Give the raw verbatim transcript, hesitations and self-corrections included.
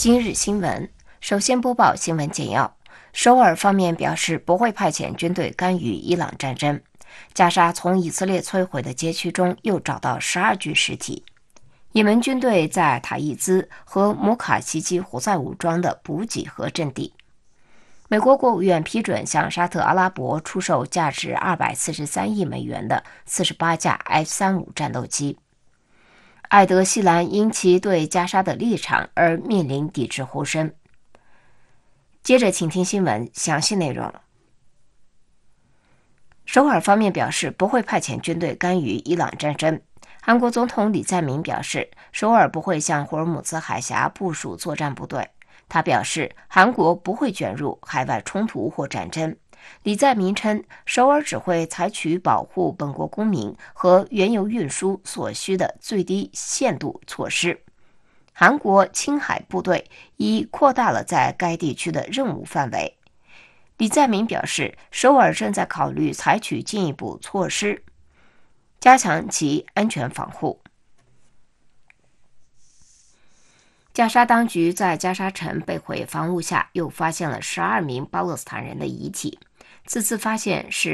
今日新闻，首先播报新闻简要。首尔方面表示不会派遣军队干预伊朗战争。加沙从以色列摧毁的街区中又找到十二具尸体。也门军队在塔伊兹和摩卡袭击胡塞武装的补给和阵地。美国国务院批准向沙特阿拉伯出售价值二百四十三亿美元的四十八架 F 三十五 战斗机。艾德希兰因其对加沙的立场而面临抵制呼声。接着请听新闻详细内容。首尔方面表示不会派遣军队干预伊朗战争。韩国总统李在明表示，首尔不会向霍尔姆兹海峡部署作战部队。他表示，韩国不会卷入海外冲突或战争。李在明称，首尔只会采取保护本国公民和原油运输所需的最低限度措施。韩国青海部队已扩大了在该地区的任务范围。李在明表示，首尔正在考虑采取进一步措施，加强其安全防护。加沙当局在加沙城被毁房屋下又发现了十二名巴勒斯坦人的遗体，此次发现是